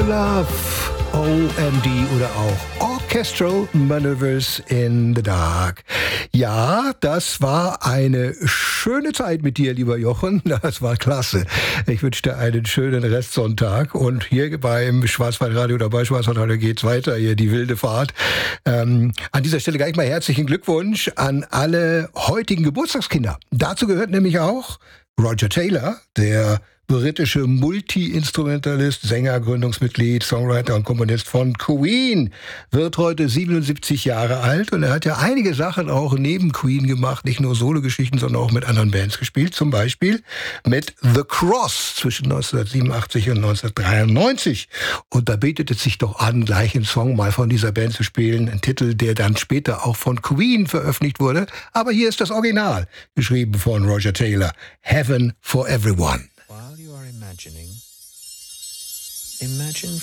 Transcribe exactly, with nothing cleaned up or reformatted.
Love, O M D oder auch Orchestral Maneuvers in the Dark. Ja, das war eine schöne Zeit mit dir, lieber Jochen. Das war klasse. Ich wünsche dir einen schönen Restsonntag. Und hier beim Schwarzwaldradio oder bei Schwarzwaldradio geht's weiter, hier die wilde Fahrt. Ähm, an dieser Stelle gleich mal herzlichen Glückwunsch an alle heutigen Geburtstagskinder. Dazu gehört nämlich auch Roger Taylor, der britische Multi-Instrumentalist, Sänger, Gründungsmitglied, Songwriter und Komponist von Queen, wird heute siebenundsiebzig Jahre alt und er hat ja einige Sachen auch neben Queen gemacht, nicht nur Solo-Geschichten, sondern auch mit anderen Bands gespielt, zum Beispiel mit The Cross zwischen neunzehnhundertsiebenundachtzig und neunzehnhundertdreiundneunzig. Und da bietet es sich doch an, gleich einen Song mal von dieser Band zu spielen, ein Titel, der dann später auch von Queen veröffentlicht wurde, aber hier ist das Original, geschrieben von Roger Taylor, Heaven for Everyone. While you are imagining, imagine